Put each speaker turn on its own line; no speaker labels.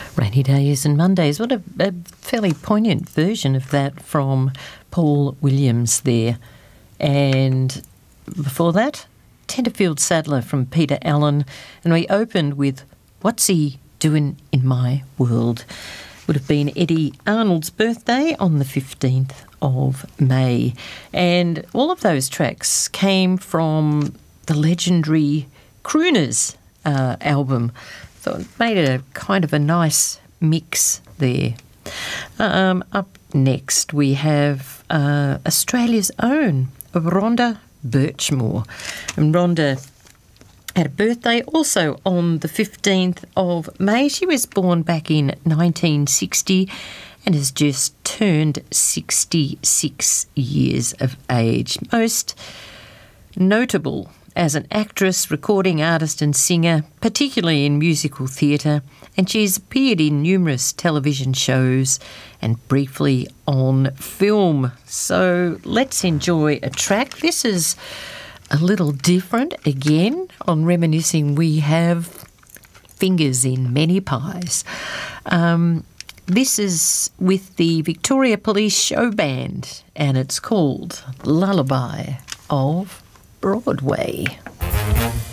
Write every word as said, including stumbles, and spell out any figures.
Rainy Days and Mondays. What a, a fairly poignant version of that from Paul Williams there. And before that, Tenterfield Saddler from Peter Allen. And we opened with What's He Doing in My World? Would have been Eddie Arnold's birthday on the fifteenth of May. And all of those tracks came from the legendary Crooners uh, album. So it made a kind of a nice mix there. Um, up next we have uh, Australia's own Rhonda Birchmore. And Rhonda had a birthday also on the fifteenth of May. She was born back in nineteen sixty and has just turned sixty-six years of age. Most notable as an actress, recording artist and singer, particularly in musical theatre, and she's appeared in numerous television shows and briefly on film. So let's enjoy a track. This is a little different. Again, on Reminiscing, we have fingers in many pies. Um, this is with the Victoria Police Show Band, and it's called Lullaby of Broadway.